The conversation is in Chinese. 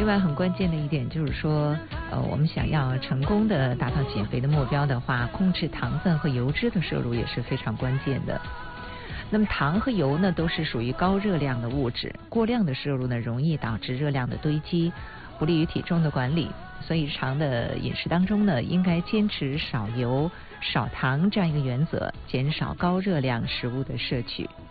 另外，很关键的一点就是说，我们想要成功的达到减肥的目标的话，控制糖分和油脂的摄入也是非常关键的。那么糖和油呢，都是属于高热量的物质，过量的摄入呢，容易导致热量的堆积，不利于体重的管理。所以日常的饮食当中呢，应该坚持少油、少糖这样一个原则，减少高热量食物的摄取。